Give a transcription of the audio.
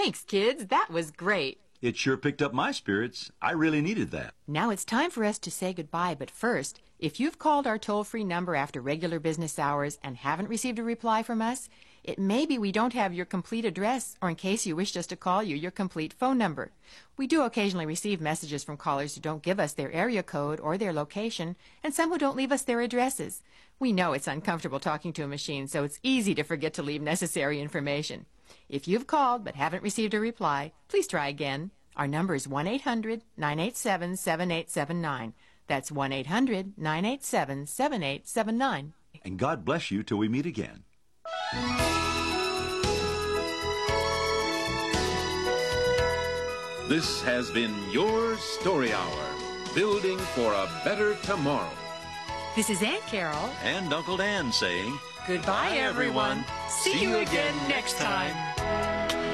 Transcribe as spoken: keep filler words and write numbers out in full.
Thanks, kids. That was great. It sure picked up my spirits. I really needed that. Now it's time for us to say goodbye, but first, if you've called our toll-free number after regular business hours and haven't received a reply from us, it may be we don't have your complete address, or in case you wished us to call you, your complete phone number. We do occasionally receive messages from callers who don't give us their area code or their location, and some who don't leave us their addresses. We know it's uncomfortable talking to a machine, so it's easy to forget to leave necessary information. If you've called but haven't received a reply, please try again. Our number is one eight hundred nine eight seven seven eight seven nine. That's one eight hundred nine eight seven seven eight seven nine. And God bless you till we meet again. This has been your Story Hour, building for a better tomorrow. This is Aunt Carol. And Uncle Dan saying, Goodbye, everyone. See you again next time.